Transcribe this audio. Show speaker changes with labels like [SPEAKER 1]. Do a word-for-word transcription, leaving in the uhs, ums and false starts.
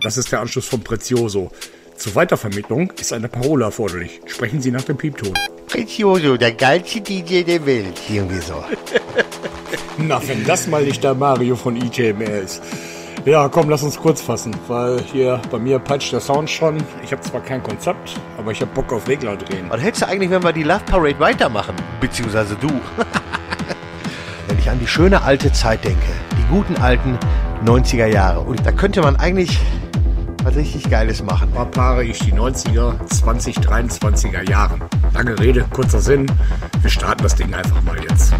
[SPEAKER 1] das ist der Anschluss von Prezioso. Zur Weitervermittlung ist eine Parole erforderlich. Sprechen Sie nach dem Piepton.
[SPEAKER 2] Prezioso, der geilste D J der Welt. Irgendwie so.
[SPEAKER 1] Na, wenn das mal nicht der Mario von I J M R ist. Ja, komm, lass uns kurz fassen, weil hier bei mir peitscht der Sound schon. Ich habe zwar kein Konzept, aber ich habe Bock auf Regler drehen.
[SPEAKER 2] Was hältst du eigentlich, wenn wir die Love Parade weitermachen? Beziehungsweise du. Wenn ich an die schöne alte Zeit denke, die guten alten neunziger Jahre. Und da könnte man eigentlich was richtig Geiles machen.
[SPEAKER 1] Paare ich die neunziger, zwanzig dreiundzwanziger Jahren. Lange Rede, kurzer Sinn. Wir starten das Ding einfach mal jetzt.